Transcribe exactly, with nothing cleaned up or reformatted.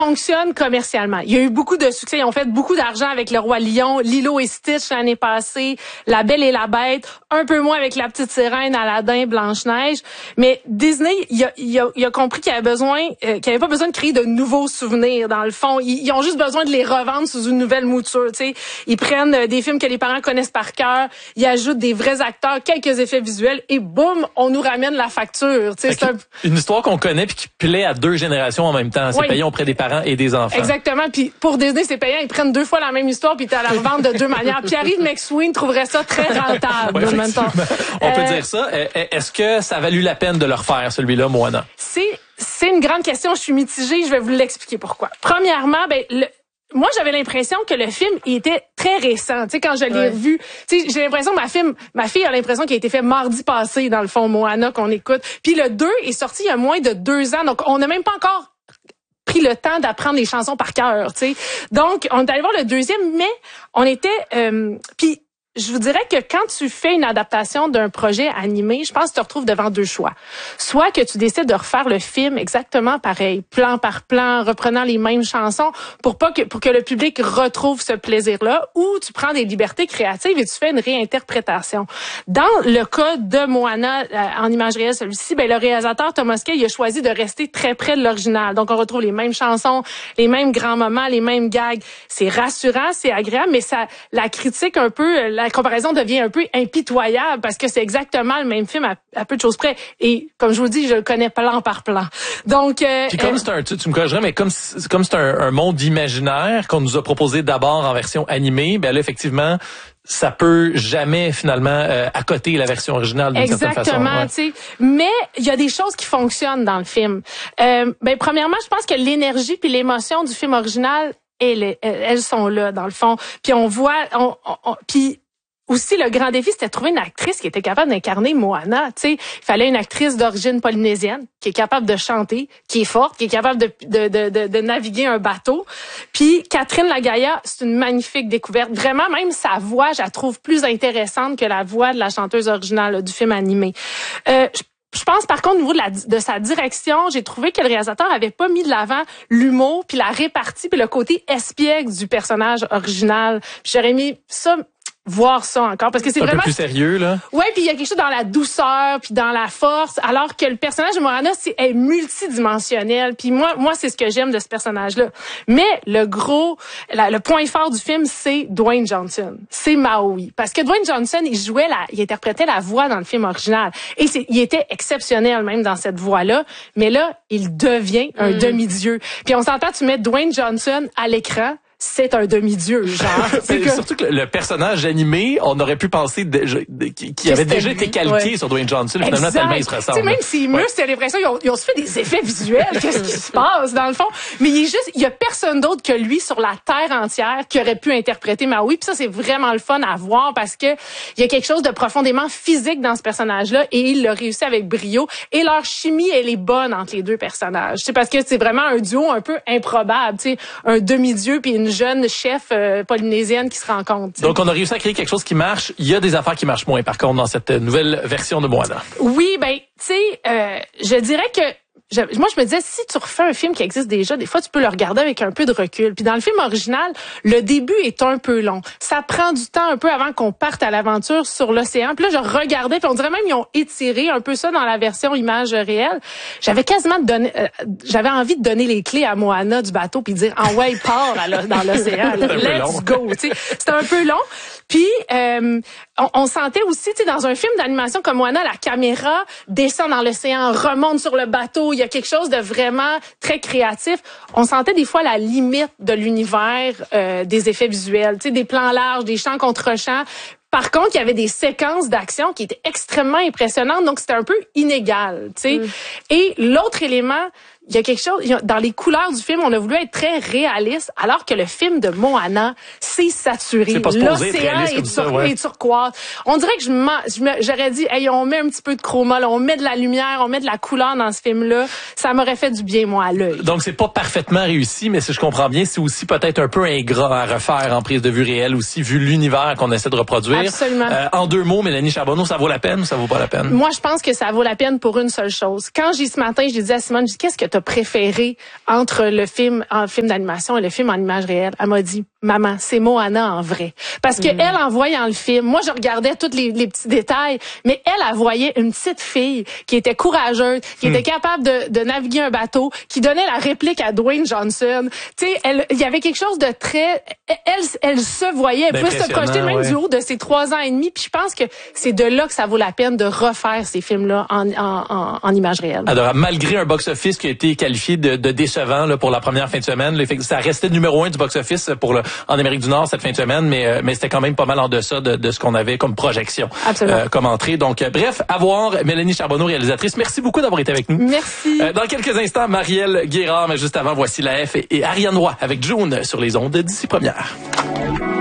fonctionne commercialement. Il y a eu beaucoup de succès. Ils ont fait beaucoup d'argent avec Le Roi Lion, Lilo et Stitch l'année passée, La Belle et la Bête, un peu moins avec La Petite Sirène, Aladdin, Blanche-Neige. Mais Disney, il a, il a, il a compris qu'il avait besoin, euh, qu'il avait pas besoin de créer de nouveaux souvenirs. Dans le fond, ils, ils ont juste besoin de les revendre sous une nouvelle mouture. Tu sais, ils prennent euh, des films que les parents connaissent par cœur, ils ajoutent des vrais acteurs, quelques effets visuels et boum, on nous ramène la facture. Tu sais, c'est un... une histoire qu'on connaît puis qui plaît à deux générations en même temps. C'est oui. payant auprès des parents et des enfants. Exactement. Puis pour Disney, c'est payant. Ils prennent deux fois la même histoire puis ils te la revendent de deux manières. Pierre-Yves McSween trouverait ça très rentable. Ouais, en même temps. On peut euh, dire ça. Est-ce que ça a valu la peine de le refaire, celui-là, Moana? C'est c'est une grande question. Je suis mitigée. Je vais vous l'expliquer pourquoi. Premièrement, ben le moi, j'avais l'impression que le film était très récent. Tu sais, quand je l'ai ouais. revu, tu sais, j'ai l'impression que ma fille, ma fille a l'impression qu'il a été fait mardi passé, dans le fond, Moana, qu'on écoute. Puis le deux est sorti il y a moins de deux ans. Donc, on n'a même pas encore pris le temps d'apprendre les chansons par cœur, tu sais. Donc, on est allé voir le deuxième, mais on était... Euh, puis, je vous dirais que quand tu fais une adaptation d'un projet animé, je pense que tu te retrouves devant deux choix. Soit que tu décides de refaire le film exactement pareil, plan par plan, reprenant les mêmes chansons pour pas que pour que le public retrouve ce plaisir-là, ou tu prends des libertés créatives et tu fais une réinterprétation. Dans le cas de Moana euh, en image réelle, celui-ci, ben le réalisateur Thomas Kaye, il a choisi de rester très près de l'original. Donc on retrouve les mêmes chansons, les mêmes grands moments, les mêmes gags. C'est rassurant, c'est agréable, mais ça la critique un peu la comparaison devient un peu impitoyable parce que c'est exactement le même film à, à peu de choses près. Et comme je vous le dis, je le connais plan par plan. Donc, euh, puis comme euh, c'est un, tu, tu me corrigerais, mais comme comme c'est un, un monde imaginaire qu'on nous a proposé d'abord en version animée, ben là effectivement, ça peut jamais finalement euh, accoter la version originale d'une certaine façon. Exactement, tu sais. Mais il y a des choses qui fonctionnent dans le film. Euh, ben premièrement, je pense que l'énergie puis l'émotion du film original, elles, elles sont là dans le fond. Puis on voit, on, on, on puis aussi, le grand défi, c'était de trouver une actrice qui était capable d'incarner Moana. Tu sais, il fallait une actrice d'origine polynésienne qui est capable de chanter, qui est forte, qui est capable de, de, de, de, de naviguer un bateau. Puis Catherine Lagaya, c'est une magnifique découverte. Vraiment, même sa voix, je la trouve plus intéressante que la voix de la chanteuse originale là, du film animé. Euh, je Je pense par contre au niveau de, la, de sa direction, j'ai trouvé que le réalisateur avait pas mis de l'avant l'humour puis la répartie puis le côté espiègle du personnage original. Puis j'aurais mis ça voir ça encore parce que c'est un vraiment peu plus sérieux là. Ouais, puis il y a quelque chose dans la douceur puis dans la force alors que le personnage de Moana c'est est multidimensionnel. Puis moi moi c'est ce que j'aime de ce personnage-là. Mais le gros la, le point fort du film c'est Dwayne Johnson. C'est Maui parce que Dwayne Johnson il jouait la il interprétait la voix dans le film original et c'est il était exceptionnel même dans cette voix-là, mais là il devient un mm. demi-dieu. Puis on s'entend tu mets Dwayne Johnson à l'écran, c'est un demi-dieu, genre. C'est que... Surtout que le personnage animé, on aurait pu penser qu'il avait déjà été calqué ouais. sur Dwayne Johnson. Finalement, exact. Tellement il se ressemble. Tu sais, même s'il muscle, ouais. t'as l'impression qu'ils ont, ils ont se fait des effets visuels. Qu'est-ce qui se passe, dans le fond? Mais il est juste, il y a personne d'autre que lui sur la terre entière qui aurait pu interpréter Maui. Puis ça, c'est vraiment le fun à voir parce que il y a quelque chose de profondément physique dans ce personnage-là et il l'a réussi avec brio. Et leur chimie, elle est bonne entre les deux personnages. C'est parce que c'est vraiment un duo un peu improbable. Tu sais, un demi-dieu puis une jeune chef euh, polynésienne qui se rencontre. T'sais. Donc, on a réussi à créer quelque chose qui marche. Il y a des affaires qui marchent moins, par contre, dans cette nouvelle version de Moana. Oui, ben, tu sais, euh, je dirais que Je, moi, je me disais, si tu refais un film qui existe déjà, des fois, tu peux le regarder avec un peu de recul. Puis dans le film original, le début est un peu long. Ça prend du temps un peu avant qu'on parte à l'aventure sur l'océan. Puis là, je regardais, puis on dirait même ils ont étiré un peu ça dans la version image réelle. J'avais quasiment donné, euh, j'avais envie de donner les clés à Moana du bateau puis dire, ah ouais, part à la, dans l'océan, let's go. Tu sais, c'était un peu long. Puis euh, on, on sentait aussi, tu sais, dans un film d'animation comme Moana, la caméra descend dans l'océan, remonte sur le bateau. Il y a quelque chose de vraiment très créatif. On sentait des fois la limite de l'univers euh, des effets visuels, tu sais, des plans larges, des champs contre champs. Par contre, il y avait des séquences d'action qui étaient extrêmement impressionnantes, donc c'était un peu inégal, tu sais. Mm. Et l'autre élément, il y a quelque chose, dans les couleurs du film, on a voulu être très réaliste, alors que le film de Moana, c'est saturé. L'océan est, ça, tur- ouais. est turquoise. On dirait que je m'en, j'aurais dit, hey, on met un petit peu de chroma, là, on met de la lumière, on met de la couleur dans ce film-là. Ça m'aurait fait du bien, moi, à l'œil. Donc, c'est pas parfaitement réussi, mais si je comprends bien, c'est aussi peut-être un peu ingrat à refaire en prise de vue réelle aussi, vu l'univers qu'on essaie de reproduire. Absolument. Euh, en deux mots, Mélanie Charbonneau, ça vaut la peine ou ça vaut pas la peine? Moi, je pense que ça vaut la peine pour une seule chose. Quand j'ai ce matin, j'ai dit à Simone, je dis, qu'est-ce que t'as préféré entre le film en film d'animation et le film en image réelle. Elle m'a dit, maman, c'est Moana en vrai. Parce que mm. elle, en voyant le film, moi, je regardais tous les, les petits détails, mais elle, elle voyait une petite fille qui était courageuse, qui mm. était capable de, de naviguer un bateau, qui donnait la réplique à Dwayne Johnson. Tu sais, elle, il y avait quelque chose de très, elle, elle se voyait, elle pouvait se projeter même ouais. du haut de ses trois ans et demi. Puis je pense que c'est de là que ça vaut la peine de refaire ces films-là en, en, en, en image réelle. Alors, malgré un box-office qui a été qualifié de, de décevant là, pour la première fin de semaine, là, ça restait numéro un du box-office pour le en Amérique du Nord cette fin de semaine, mais mais c'était quand même pas mal en deçà de, de ce qu'on avait comme projection, euh, comme entrée. Donc, euh, bref, à voir. Mélanie Charbonneau, réalisatrice, merci beaucoup d'avoir été avec nous. Merci. Euh, dans quelques instants, Marielle Guérard, mais juste avant, voici la F et, et Ariane Roy avec June sur les ondes d'ici première.